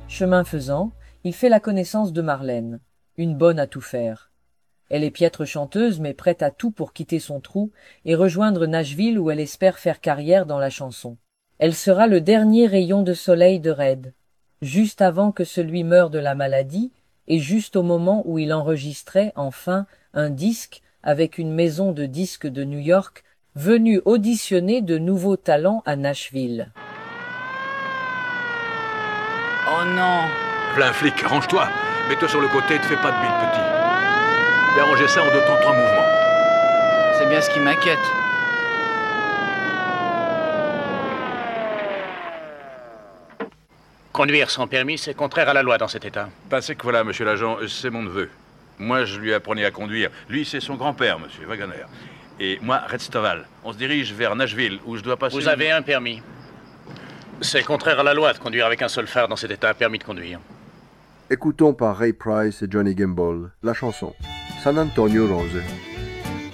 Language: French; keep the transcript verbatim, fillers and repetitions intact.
Chemin faisant, il fait la connaissance de Marlène, une bonne à tout faire. Elle est piètre chanteuse mais prête à tout pour quitter son trou et rejoindre Nashville où elle espère faire carrière dans la chanson. Elle sera le dernier rayon de soleil de Red, juste avant que celui meure de la maladie et juste au moment où il enregistrait, enfin, un disque avec une maison de disques de New York venue auditionner de nouveaux talents à Nashville. Oh non! V'là un flic, range-toi. Mets-toi sur le côté et te fais pas de bile, petit. Je vais arranger ça en deux temps trois mouvements. C'est bien ce qui m'inquiète. Conduire sans permis, c'est contraire à la loi dans cet état. Ben, c'est que voilà, monsieur l'agent, c'est mon neveu. Moi, je lui apprenais à conduire. Lui, c'est son grand-père, monsieur Wagoner. Et moi, Red Stovall. On se dirige vers Nashville, où je dois passer... Vous avez un permis. C'est contraire à la loi de conduire avec un seul phare dans cet état, permis de conduire. Écoutons par Ray Price et Johnny Gamble la chanson San Antonio Rose.